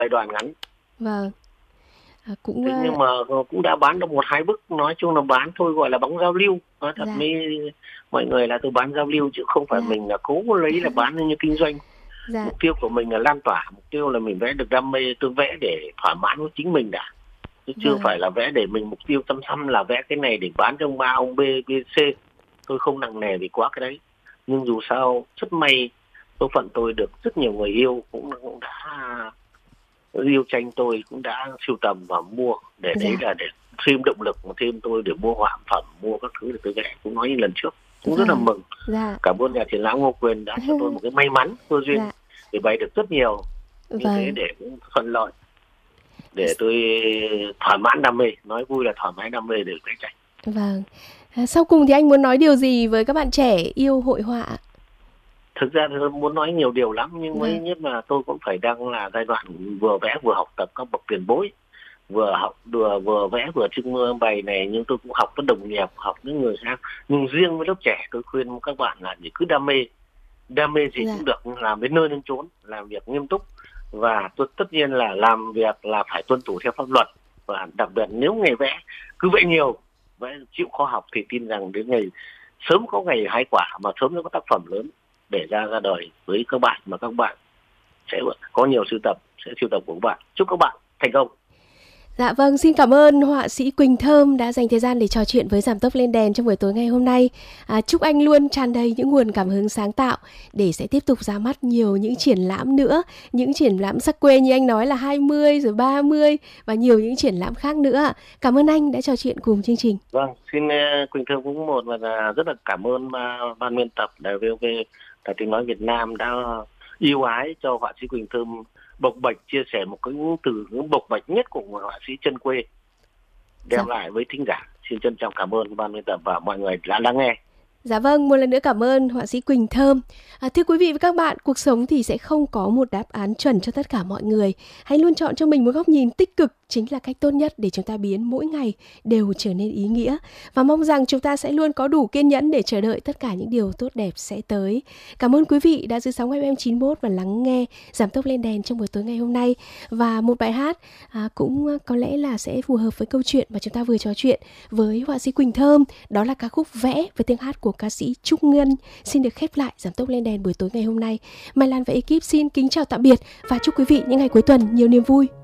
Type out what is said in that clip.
giai đoạn ngắn. Vâng. Cũng Thế nhưng mà cũng đã bán được 1-2 bức, nói chung là bán thôi, gọi là bóng giao lưu. Nói thật dạ, với mọi người là tôi bán giao lưu chứ không phải dạ, mình là cố lấy là bán như kinh doanh. dạ, Mục tiêu của mình là lan tỏa, mục tiêu là mình vẽ được đam mê, tôi vẽ để thỏa mãn với chính mình đã, chứ chưa vâng, phải là vẽ để mình mục tiêu chăm chăm là vẽ cái này để bán cho ông A, ông B, B, C. Tôi không nặng nề vì quá cái đấy. Nhưng dù sao rất may số phận tôi được rất nhiều người yêu cũng đã yêu tranh tôi, cũng đã sưu tầm và mua để đấy dạ, là để thêm động lực mà thêm tôi để mua họa phẩm, mua các thứ để tôi vẽ. Cũng nói như lần trước, cũng rất là vâng, mừng. dạ, Cảm ơn nhà triển lãm Ngô Quyền đã cho tôi một cái may mắn cơ duyên dạ, để bày được rất nhiều như thế, vâng, để cũng thuận lợi để tôi thỏa mãn đam mê, nói vui là thỏa mãn đam mê để vẽ tranh. vâng. Sau cùng thì anh muốn nói điều gì với các bạn trẻ yêu hội họa? Thực ra thì tôi muốn nói nhiều điều lắm, nhưng mới Vâng, nhất là tôi cũng phải đang là giai đoạn vừa vẽ vừa học tập các bậc tiền bối, vừa học vừa vẽ vừa trưng bày này, nhưng tôi cũng học với đồng nghiệp, học với người khác. Nhưng riêng với lớp trẻ tôi khuyên các bạn là chỉ cứ đam mê gì dạ, cũng được, làm đến nơi đến chốn, làm việc nghiêm túc, và tôi tất nhiên là làm việc là phải tuân thủ theo pháp luật. Và đặc biệt nếu ngày vẽ cứ vẽ nhiều, vẽ chịu khó học thì tin rằng đến ngày sớm có ngày hái quả, mà sớm nó có tác phẩm lớn để ra đời với các bạn, mà các bạn sẽ có nhiều sưu tập, sẽ sưu tập của các bạn. Chúc các bạn thành công. dạ vâng, xin cảm ơn họa sĩ Quỳnh Thơm đã dành thời gian để trò chuyện với Giảm tốc lên đèn trong buổi tối ngày hôm nay. Chúc anh luôn tràn đầy những nguồn cảm hứng sáng tạo để sẽ tiếp tục ra mắt nhiều những triển lãm nữa, những triển lãm sắc quê như anh nói là 20 rồi 30 và nhiều những triển lãm khác nữa. Cảm ơn anh đã trò chuyện cùng chương trình. Vâng, xin Quỳnh Thơm cũng một và rất là cảm ơn ban biên tập Đài VOV, Đài Tiếng nói Việt Nam đã yêu ái cho họa sĩ Quỳnh Thơm bộc bạch, chia sẻ một cái từ ngữ bộc bạch nhất của một họa sĩ chân quê Dạ. đem lại với thính giả. Xin trân trọng cảm ơn ban biên tập và mọi người đã lắng nghe. Dạ vâng, một lần nữa cảm ơn họa sĩ Quỳnh Thơm. Thưa quý vị và các bạn, cuộc sống thì sẽ không có một đáp án chuẩn cho tất cả mọi người. Hãy luôn chọn cho mình một góc nhìn tích cực chính là cách tốt nhất để chúng ta biến mỗi ngày đều trở nên ý nghĩa. Và mong rằng chúng ta sẽ luôn có đủ kiên nhẫn để chờ đợi tất cả những điều tốt đẹp sẽ tới. Cảm ơn quý vị đã giữ sóng FM 91 và lắng nghe Giảm tốc lên đèn trong buổi tối ngày hôm nay. Và một bài hát cũng có lẽ là sẽ phù hợp với câu chuyện mà chúng ta vừa trò chuyện với họa sĩ Quỳnh Thơm. Đó là ca khúc Vẽ với tiếng hát của ca sĩ Trúc Ngân. Xin được khép lại Giảm tốc lên đèn buổi tối ngày hôm nay. Mai Lan và ekip xin kính chào tạm biệt và chúc quý vị những ngày cuối tuần nhiều niềm vui.